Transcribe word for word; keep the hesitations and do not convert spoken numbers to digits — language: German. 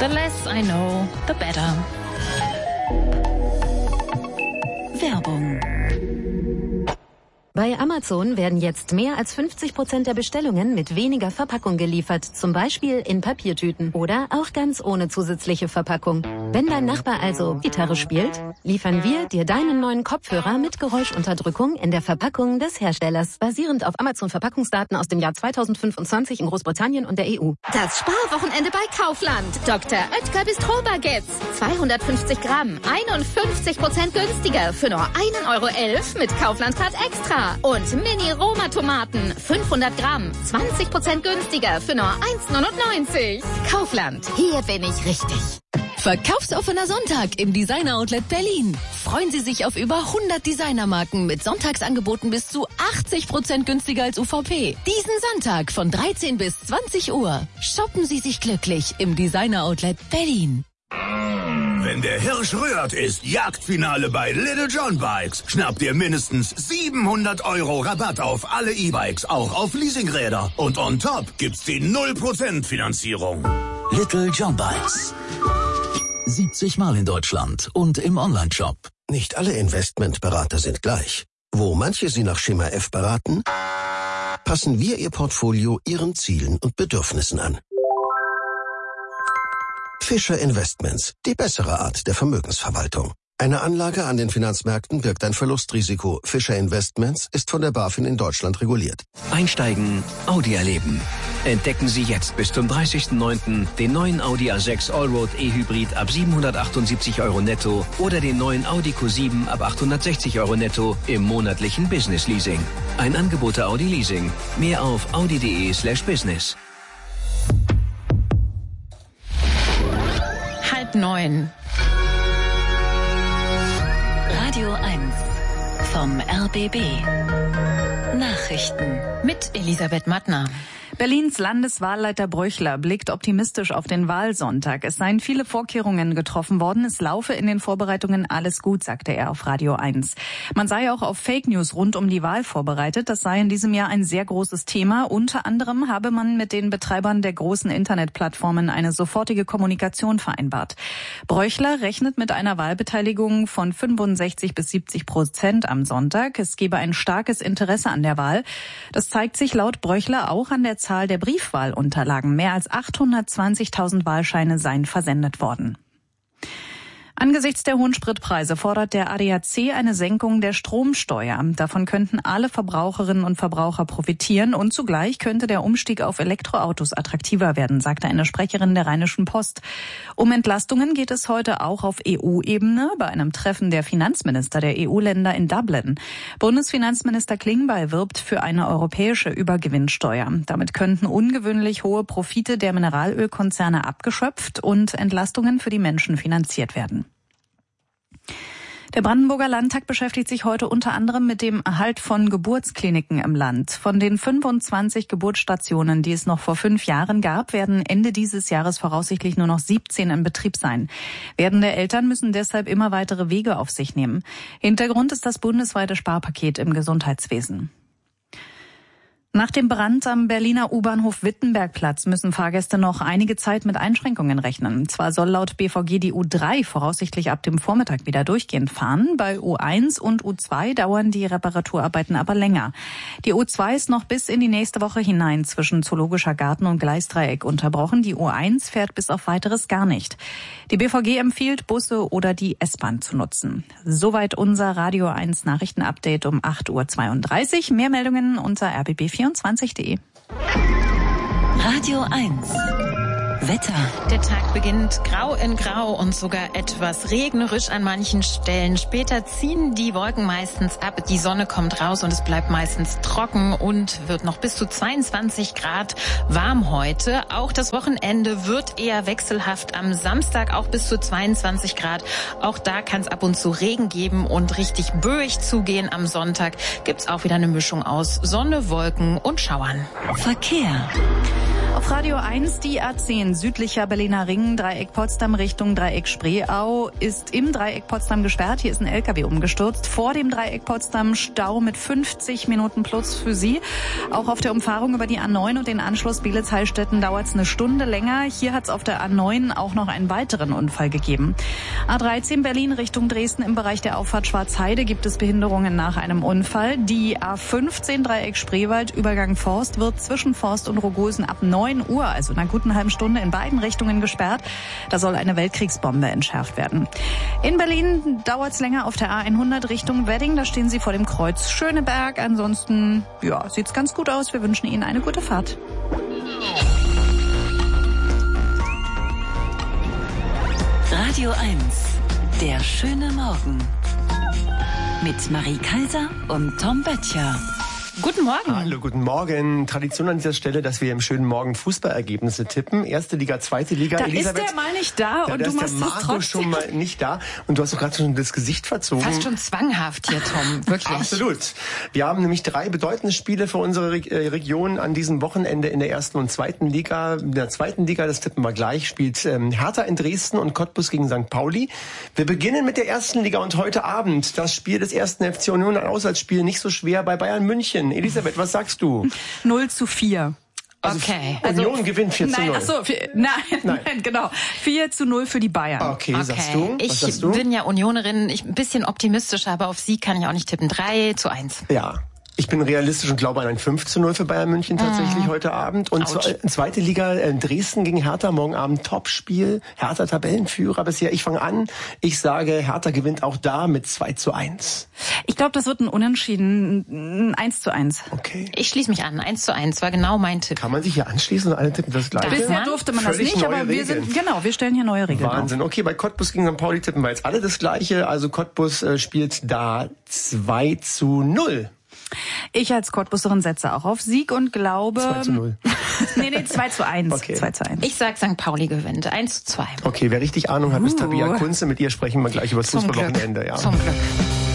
The less I know, the better. Werbung. Bei Amazon werden jetzt mehr als fünfzig Prozent der Bestellungen mit weniger Verpackung geliefert, zum Beispiel in Papiertüten oder auch ganz ohne zusätzliche Verpackung. Wenn dein Nachbar also Gitarre spielt, liefern wir dir deinen neuen Kopfhörer mit Geräuschunterdrückung in der Verpackung des Herstellers, basierend auf Amazon-Verpackungsdaten aus dem Jahr zweitausendfünfundzwanzig in Großbritannien und der E U. Das Sparwochenende bei Kaufland. Doktor Oetker Bistro-Baguettes. zweihundertfünfzig Gramm, einundfünfzig Prozent günstiger für nur ein Euro elf mit Kaufland-Card Extra. Und Mini-Roma-Tomaten, fünfhundert Gramm, zwanzig Prozent günstiger für nur eins neunundneunzig. Kaufland, hier bin ich richtig. Verkaufsoffener Sonntag im Designer-Outlet Berlin. Freuen Sie sich auf über hundert Designermarken mit Sonntagsangeboten bis zu achtzig Prozent günstiger als U V P. Diesen Sonntag von dreizehn bis zwanzig Uhr. Shoppen Sie sich glücklich im Designer-Outlet Berlin. Wenn der Hirsch rührt, ist Jagdfinale bei Little John Bikes. Schnapp dir mindestens siebenhundert Euro Rabatt auf alle E-Bikes, auch auf Leasingräder. Und on top gibt's die null Prozent Finanzierung. Little John Bikes. siebzig Mal in Deutschland und im Onlineshop. Nicht alle Investmentberater sind gleich. Wo manche Sie nach Schema F beraten, passen wir Ihr Portfolio Ihren Zielen und Bedürfnissen an. Fischer Investments, die bessere Art der Vermögensverwaltung. Eine Anlage an den Finanzmärkten birgt ein Verlustrisiko. Fischer Investments ist von der BaFin in Deutschland reguliert. Einsteigen, Audi erleben. Entdecken Sie jetzt bis zum dreißigsten neunten den neuen Audi A sechs Allroad E-Hybrid ab siebenhundertachtundsiebzig Euro netto oder den neuen Audi Q sieben ab achthundertsechzig Euro netto im monatlichen Business Leasing. Ein Angebot der Audi Leasing. Mehr auf audi.de slash business. Halb neun. Radio eins vom R B B. Nachrichten Mit Elisabeth Mattner. Berlins Landeswahlleiter Bröchler blickt optimistisch auf den Wahlsonntag. Es seien viele Vorkehrungen getroffen worden. Es laufe in den Vorbereitungen alles gut, sagte er auf Radio eins. Man sei auch auf Fake News rund um die Wahl vorbereitet. Das sei in diesem Jahr ein sehr großes Thema. Unter anderem habe man mit den Betreibern der großen Internetplattformen eine sofortige Kommunikation vereinbart. Bröchler rechnet mit einer Wahlbeteiligung von fünfundsechzig bis siebzig Prozent am Sonntag. Es gebe ein starkes Interesse an der Wahl. Das zeigt sich laut Bröchler auch an der Zahl der Briefwahlunterlagen. Mehr als achthundertzwanzigtausend Wahlscheine seien versendet worden. Angesichts der hohen Spritpreise fordert der A D A C eine Senkung der Stromsteuer. Davon könnten alle Verbraucherinnen und Verbraucher profitieren und zugleich könnte der Umstieg auf Elektroautos attraktiver werden, sagte eine Sprecherin der Rheinischen Post. Um Entlastungen geht es heute auch auf E U-Ebene bei einem Treffen der Finanzminister der E U-Länder in Dublin. Bundesfinanzminister Klingbeil wirbt für eine europäische Übergewinnsteuer. Damit könnten ungewöhnlich hohe Profite der Mineralölkonzerne abgeschöpft und Entlastungen für die Menschen finanziert werden. Der Brandenburger Landtag beschäftigt sich heute unter anderem mit dem Erhalt von Geburtskliniken im Land. Von den fünfundzwanzig Geburtsstationen, die es noch vor fünf Jahren gab, werden Ende dieses Jahres voraussichtlich nur noch siebzehn in Betrieb sein. Werdende Eltern müssen deshalb immer weitere Wege auf sich nehmen. Hintergrund ist das bundesweite Sparpaket im Gesundheitswesen. Nach dem Brand am Berliner U-Bahnhof Wittenbergplatz müssen Fahrgäste noch einige Zeit mit Einschränkungen rechnen. Zwar soll laut B V G die U drei voraussichtlich ab dem Vormittag wieder durchgehend fahren. Bei U eins und U zwei dauern die Reparaturarbeiten aber länger. Die U zwei ist noch bis in die nächste Woche hinein zwischen Zoologischer Garten und Gleisdreieck unterbrochen. Die U eins fährt bis auf Weiteres gar nicht. Die B V G empfiehlt, Busse oder die S-Bahn zu nutzen. Soweit unser Radio eins Nachrichtenupdate um acht Uhr zweiunddreißig. Mehr Meldungen unter r b b vierundzwanzig punkt de. Radio eins Wetter. Der Tag beginnt grau in grau und sogar etwas regnerisch an manchen Stellen. Später ziehen die Wolken meistens ab, die Sonne kommt raus und es bleibt meistens trocken und wird noch bis zu zweiundzwanzig Grad warm heute. Auch das Wochenende wird eher wechselhaft. Am Samstag auch bis zu zweiundzwanzig Grad. Auch da kann es ab und zu Regen geben und richtig böig zugehen. Am Sonntag gibt's auch wieder eine Mischung aus Sonne, Wolken und Schauern. Verkehr. Auf Radio eins die A zehn, südlicher Berliner Ring, Dreieck Potsdam Richtung Dreieck Spreeau, ist im Dreieck Potsdam gesperrt. Hier ist ein L K W umgestürzt. Vor dem Dreieck Potsdam Stau mit fünfzig Minuten plus für Sie. Auch auf der Umfahrung über die A neun und den Anschluss Bielitz-Heilstätten dauert es eine Stunde länger. Hier hat es auf der A neun auch noch einen weiteren Unfall gegeben. A dreizehn Berlin Richtung Dresden im Bereich der Auffahrt Schwarzheide gibt es Behinderungen nach einem Unfall. Die A fünfzehn Dreieck Spreewald, Übergang Forst, wird zwischen Forst und Rogosen ab neun Uhr, also in einer guten halben Stunde, in beiden Richtungen gesperrt. Da soll eine Weltkriegsbombe entschärft werden. In Berlin dauert es länger auf der A hundert Richtung Wedding. Da stehen Sie vor dem Kreuz Schöneberg. Ansonsten, ja, sieht's ganz gut aus. Wir wünschen Ihnen eine gute Fahrt. Radio eins, der schöne Morgen. Mit Marie Kaiser und Tom Böttcher. Guten Morgen. Hallo, guten Morgen. Tradition an dieser Stelle, dass wir im schönen Morgen Fußballergebnisse tippen. Erste Liga, zweite Liga. Da Elisabeth, ist der mal nicht da ja, und da du ist machst der Marco es trotzdem. schon mal nicht da. Und du hast doch gerade schon das Gesicht verzogen. Fast schon zwanghaft hier, Tom. Wirklich. Absolut. Wir haben nämlich drei bedeutende Spiele für unsere Re- äh, Region an diesem Wochenende in der ersten und zweiten Liga. In der zweiten Liga, das tippen wir gleich, spielt ähm, Hertha in Dresden und Cottbus gegen Sankt Pauli. Wir beginnen mit der ersten Liga und heute Abend das Spiel des ersten F C Union, ein Auswärtsspiel, nicht so schwer bei Bayern München. Elisabeth, was sagst du? null zu vier. Also okay. Union Also, gewinnt vier zu null. Nein, ach so, vier, nein, nein, Nein. genau. vier zu null für die Bayern. Okay, Okay, sagst du? Was ich sagst du? bin ja Unionerin, ich ein bisschen optimistischer, aber auf Sie kann ich auch nicht tippen. drei zu eins. Ja. Ich bin realistisch und glaube an ein fünf zu null für Bayern München tatsächlich mm. heute Abend. Und Ouch. zwe- zweite Liga, äh, Dresden gegen Hertha, morgen Abend Topspiel. Hertha Tabellenführer bisher. Ich fange an. Ich sage, Hertha gewinnt auch da mit zwei zu eins. Ich glaube, das wird ein Unentschieden, ein eins zu eins. Okay. Ich schließe mich an. eins zu eins war genau mein Tipp. Kann man sich hier anschließen und alle tippen das Gleiche? Bisher man? durfte man das Völlig nicht, neue aber wir Regeln. sind, genau, wir stellen hier neue Regeln auf. Wahnsinn. Okay, bei Cottbus gegen Sankt Pauli tippen wir jetzt alle das Gleiche. Also Cottbus äh, spielt da zwei zu null. Ich als Cottbuserin setze auch auf Sieg und glaube... zwei zu null. Nee, nee, zwei zu eins. Okay. zwei zu eins. Ich sag Sankt Pauli gewinnt. eins zu zwei. Okay, wer richtig Ahnung hat, ist Uh. Tabea Kunze. Mit ihr sprechen wir gleich über das Zum Glück. Fußballwochenende. Ja. Zum Glück.